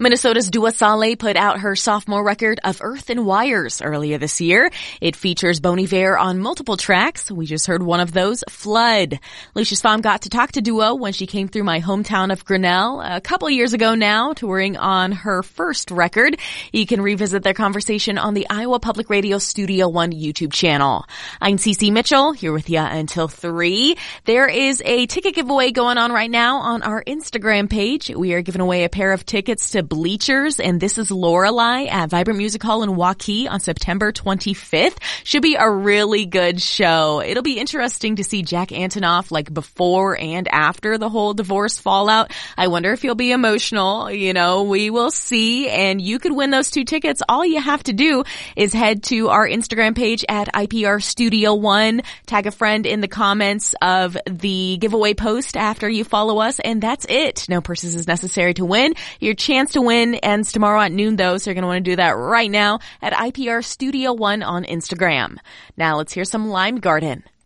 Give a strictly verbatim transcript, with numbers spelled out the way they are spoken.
Minnesota's Dua Saleh put out her sophomore record Of Earth and Wires earlier this year. It features Bon Iver on multiple tracks. We just heard one of those, Flood. Lucius Pham got to talk to Dua when she came through my hometown of Grinnell a couple years ago now, touring on her first record. You can revisit their conversation on the Iowa Public Radio Studio One YouTube channel. I'm Cece Mitchell, here with you until three. There is a ticket giveaway going on right now on our Instagram page. We are giving away a pair of tickets to Bleachers, and This Is Lorelei at Vibrant Music Hall in Waukee on September twenty-fifth. Should be a really good show. It'll be interesting to see Jack Antonoff like before and after the whole divorce fallout. I wonder if he'll be emotional. You know, we will see, and you could win those two tickets. All you have to do is head to our Instagram page at I P R Studio One, tag a friend in the comments of the giveaway post after you follow us, and that's it. No purchase is necessary to win. Your chance to win ends tomorrow at noon, though, so you're going to want to do that right now at I P R Studio One on Instagram. Now let's hear some Lime Garden.